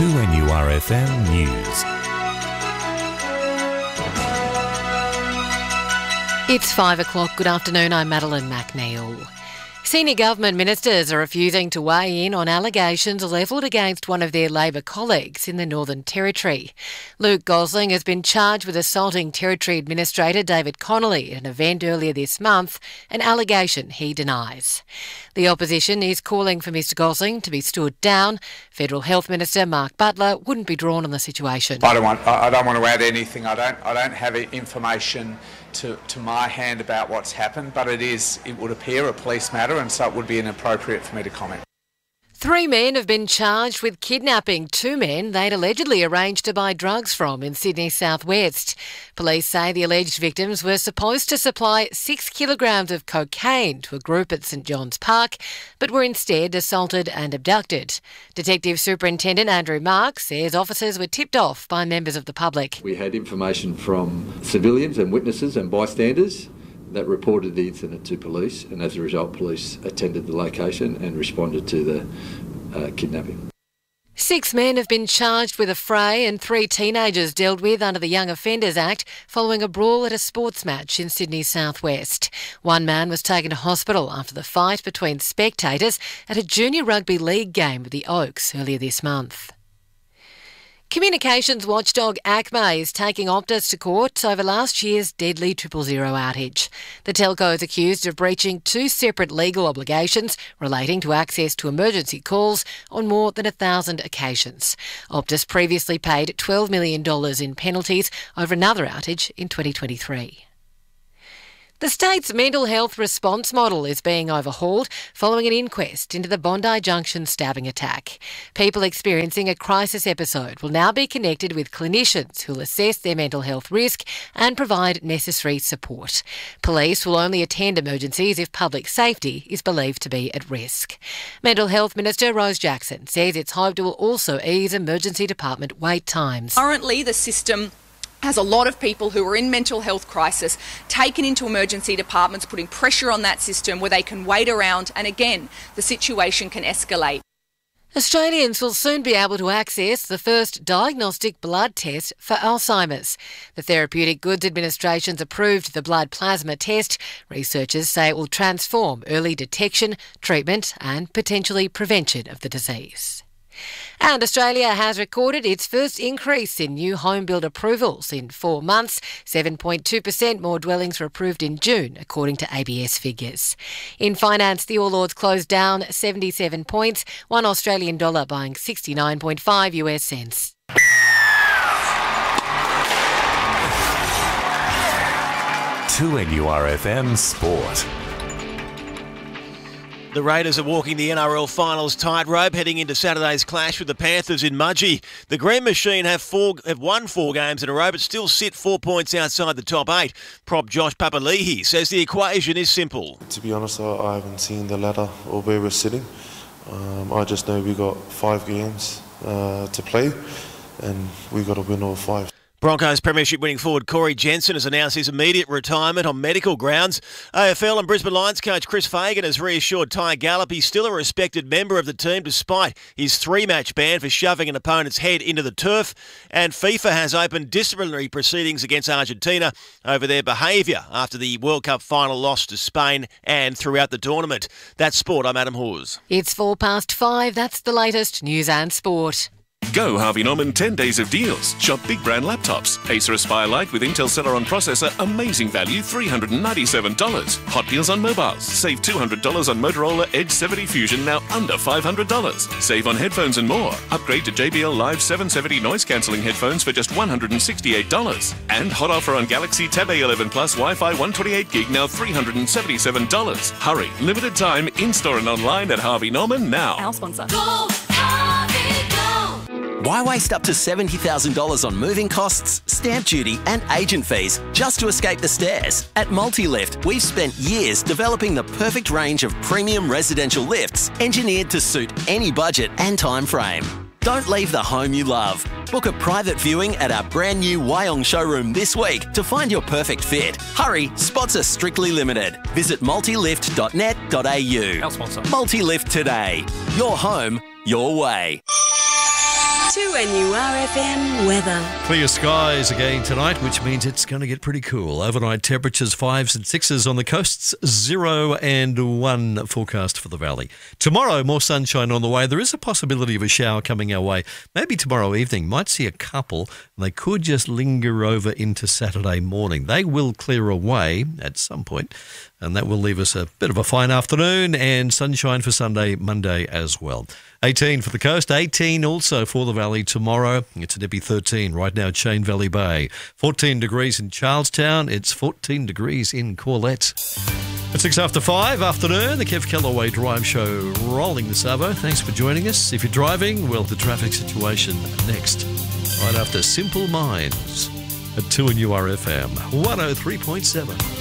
2NURFM News. It's 5 o'clock. Good afternoon. I'm Madeline McNeil. Senior government ministers are refusing to weigh in on allegations levelled against one of their Labor colleagues in the Northern Territory. Luke Gosling has been charged with assaulting Territory Administrator David Connolly at an event earlier this month, an allegation he denies. The opposition is calling for Mr Gosling to be stood down. Federal Health Minister Mark Butler wouldn't be drawn on the situation. I don't want to add anything. I don't have information to my hand about what's happened, but it would appear a police matter, and so it would be inappropriate for me to comment. 3 men have been charged with kidnapping 2 men they'd allegedly arranged to buy drugs from in Sydney southwest. Police say the alleged victims were supposed to supply 6 kilograms of cocaine to a group at St John's Park, but were instead assaulted and abducted. Detective Superintendent Andrew Marks says officers were tipped off by members of the public. We had information from civilians and witnesses and bystanders that reported the incident to police, and as a result police attended the location and responded to the kidnapping. 6 men have been charged with a fray and 3 teenagers dealt with under the Young Offenders Act following a brawl at a sports match in Sydney southwest. 1 man was taken to hospital after the fight between spectators at a junior rugby league game with the Oaks earlier this month. Communications watchdog ACMA is taking Optus to court over last year's deadly 000 outage. The telco is accused of breaching 2 separate legal obligations relating to access to emergency calls on more than 1,000 occasions. Optus previously paid $12 million in penalties over another outage in 2023. The state's mental health response model is being overhauled following an inquest into the Bondi Junction stabbing attack. People experiencing a crisis episode will now be connected with clinicians who will assess their mental health risk and provide necessary support. Police will only attend emergencies if public safety is believed to be at risk. Mental Health Minister Rose Jackson says it's hoped it will also ease emergency department wait times. Currently, the system has a lot of people who are in mental health crisis taken into emergency departments, putting pressure on that system where they can wait around, and again, the situation can escalate. Australians will soon be able to access the first diagnostic blood test for Alzheimer's. The Therapeutic Goods Administration's approved the blood plasma test. Researchers say it will transform early detection, treatment and potentially prevention of the disease. And Australia has recorded its first increase in new home build approvals in 4 months. 7.2% more dwellings were approved in June, according to ABS figures. In finance, the All Ords closed down 77 points, $1 Australian dollar buying 69.5 US cents. To NURFM Sport. The Raiders are walking the NRL Finals tightrope heading into Saturday's clash with the Panthers in Mudgee. The Green Machine have won 4 games in a row but still sit 4 points outside the top 8. Prop Josh Papali'i says the equation is simple. To be honest, I haven't seen the ladder or where we're sitting. I just know we got 5 games to play and we got to win all 5. Broncos premiership winning forward Corey Jensen has announced his immediate retirement on medical grounds. AFL and Brisbane Lions coach Chris Fagan has reassured Ty Gallup he's still a respected member of the team despite his 3-match ban for shoving an opponent's head into the turf. And FIFA has opened disciplinary proceedings against Argentina over their behaviour after the World Cup final loss to Spain and throughout the tournament. That's sport. I'm Adam Hawes. It's 5:04. That's the latest news and sport. Go Harvey Norman 10 days of deals. Shop big brand laptops. Acer Aspire Lite with Intel Celeron processor, amazing value, $397. Hot deals on mobiles. Save $200 on Motorola Edge 70 Fusion, now under $500. Save on headphones and more. Upgrade to JBL Live 770 noise cancelling headphones for just $168. And hot offer on Galaxy Tab A11 Plus Wi-Fi 128 gig, now $377. Hurry, limited time, in-store and online at Harvey Norman now. Our sponsor. Go Harvey, go! Why waste up to $70,000 on moving costs, stamp duty and agent fees just to escape the stairs? At Multilift, we've spent years developing the perfect range of premium residential lifts engineered to suit any budget and time frame. Don't leave the home you love. Book a private viewing at our brand new Wyong showroom this week to find your perfect fit. Hurry, spots are strictly limited. Visit multilift.net.au. Our sponsor. Multilift today. Your home, your way. 2NURFM weather. Clear skies again tonight, which means it's going to get pretty cool. Overnight temperatures 5s and 6s on the coasts, 0 and 1 forecast for the valley. Tomorrow, more sunshine on the way. There is a possibility of a shower coming our way. Maybe tomorrow evening. Might see a couple. And they could just linger over into Saturday morning. They will clear away at some point, and that will leave us a bit of a fine afternoon and sunshine for Sunday, Monday as well. 18 for the coast, 18 also for the valley tomorrow. It's at Eppie 13 right now, Chain Valley Bay. 14 degrees in Charlestown. It's 14 degrees in Corlette. At 6 after 5 afternoon, the Kev Kellaway Drive Show rolling the Savo. Thanks for joining us. If you're driving, well, the traffic situation next, right after Simple Minds at 2NURFM 103.7.